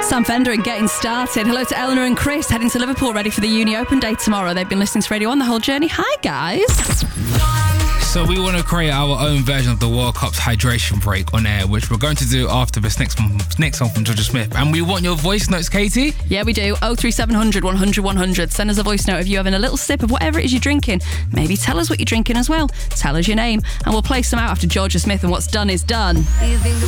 Sam Fender and Getting Started. Hello to Eleanor and Chris, heading to Liverpool, ready for the Uni Open day tomorrow. They've been listening to Radio 1 the whole journey. Hi, guys. So we want to create our own version of the World Cup's hydration break on air, which we're going to do after this next song from Georgia Smith. And we want your voice notes, Katie. Yeah, we do. 03700 100 100. Send us a voice note of you having a little sip of whatever it is you're drinking. Maybe tell us what you're drinking as well. Tell us your name, and we'll play some out after Georgia Smith and What's Done Is Done.